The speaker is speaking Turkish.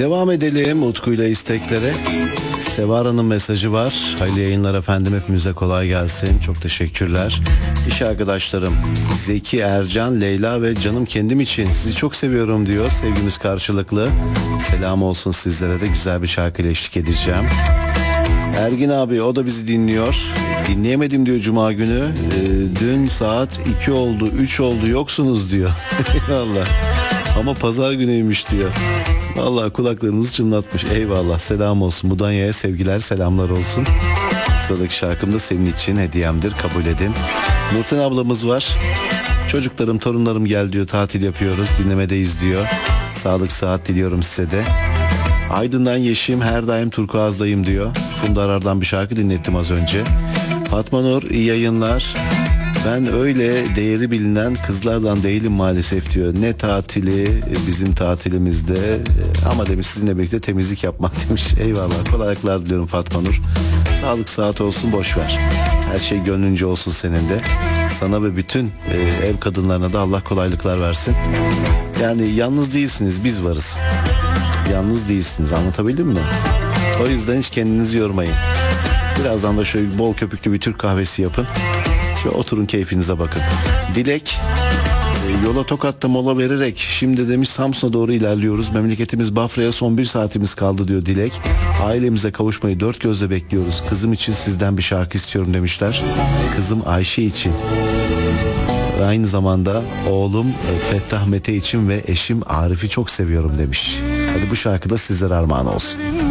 Devam edelim Utku'yla isteklere. Sevara'nın mesajı var. Hayırlı yayınlar efendim, hepimize kolay gelsin. Çok teşekkürler. İş arkadaşlarım Zeki, Ercan, Leyla ve canım kendim için sizi çok seviyorum diyor. Sevgimiz karşılıklı. Selam olsun sizlere de, güzel bir şarkıyla eşlik edeceğim. Ergin abi, o da bizi dinliyor. Dinleyemedim diyor cuma günü. Dün saat 2 oldu 3 oldu yoksunuz diyor. Eyvallah. Ama pazar günüymüş diyor. Vallahi kulaklarımızı çınlatmış. Eyvallah, selam olsun. Mudanya'ya sevgiler, selamlar olsun. Sıradaki şarkım da senin için hediyemdir, kabul edin. Nurten ablamız var. Çocuklarım, torunlarım gel diyor, tatil yapıyoruz, dinlemedeyiz diyor. Sağlık sıhhat diliyorum size de. Aydın'dan Yeşim, her daim turkuazdayım diyor. Funda Arar'dan bir şarkı dinlettim az önce. Fatma Nur, iyi yayınlar. Ben öyle değeri bilinen kızlardan değilim maalesef diyor. Ne tatili bizim tatilimizde, ama demiş sizinle birlikte temizlik yapmak demiş. Eyvallah, kolaylıklar diliyorum Fatma Nur. Sağlık sıhhat olsun, boş ver. Her şey gönlünce olsun senin de. Sana ve bütün ev kadınlarına da Allah kolaylıklar versin. Yani yalnız değilsiniz, biz varız. Yalnız değilsiniz, anlatabildim mi? O yüzden hiç kendinizi yormayın. Birazdan da şöyle bol köpüklü bir Türk kahvesi yapın. Şöyle oturun, keyfinize bakın. Dilek, yola Tokat'ta mola vererek şimdi demiş Samsun'a doğru ilerliyoruz. Memleketimiz Bafra'ya son 1 saatimiz kaldı diyor Dilek. Ailemize kavuşmayı dört gözle bekliyoruz. Kızım için sizden bir şarkı istiyorum demişler. Kızım Ayşe için. Aynı zamanda oğlum Fettah Mete için ve eşim Arif'i çok seviyorum demiş. Hadi bu şarkı da sizlere armağan olsun.